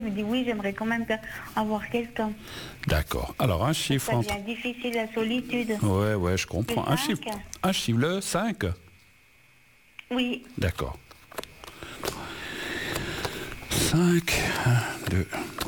Je me dis oui, j'aimerais quand même avoir quelqu'un. D'accord. Alors, un chiffre Ça entre... devient difficile, la solitude. Ouais, je comprends. Le 5. Un chiffre, le 5. Oui. D'accord. 5, 1, 2,